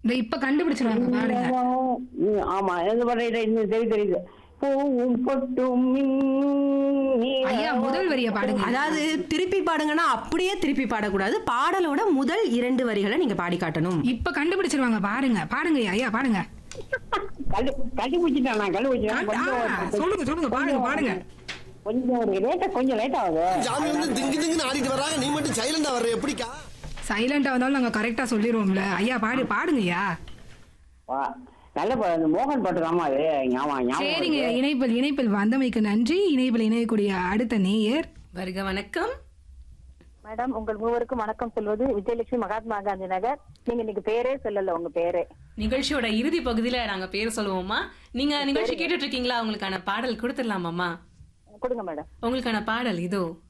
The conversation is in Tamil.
இந்த இப்ப கண்டுபிடிச்சிருவாங்க பாருங்க. ஆமா எந்த பாட்டு இன்னும் தெரியுது. பூவும் பொட்டும் ஐயா முதல் வரிய பாடுங்க. அதாவது திருப்பி பாடுங்கன்னா அப்படியே திருப்பி பாடக்கூடாது. பாடலோட முதல் 2 வரிகளை நீங்க பாடி காட்டணும். இப்ப கண்டுபிடிச்சிருவாங்க பாருங்க. பாடுங்க ஐயா பாடுங்க. கண்டுபிடிச்சிட்டேன் நான் கண்டுபிடிச்சேன். சொல்லுங்க சொல்லுங்க பாடுங்க பாடுங்க. கொஞ்சம் லேட் ஆகுது. ஜாமி வந்து திங்கு திங்குன்னு ஆடிட்டு வர்றாங்க, நீ மட்டும் சைலண்டா வர்ற எப்படிக்கா? சைலண்டா வந்தாலும் நாங்க கரெக்டா சொல்லிடுவோம்ல. ஐயா பாடுங்க ஐயா. நல்ல மோகன் பாட்டு தாமா அது. சரிங்க. இணைப்பில் வந்தமைக்கு நன்றி. இணைப்பில் இணையக்கூடிய அடுத்த நேயர் வருக. வணக்கம் மேடம். உங்கள் மூவருக்கும் வணக்கம் சொல்வது விஜயலட்சுமி, மகாத்மா காந்தி நகர். நீங்க இன்னைக்கு பேரே சொல்லல, உங்க பேரே. நிகழ்ச்சியோட இறுதி பகுதியில நாங்க பேர் சொல்லுவோமா? நீங்க நிகழ்ச்சி கேட்டுட்டு இருக்கீங்களா? உங்களுக்கான பாடல் கொடுத்துடலாமாமா? கொடுங்க மேடம். உங்களுக்கான பாடல் இதோ.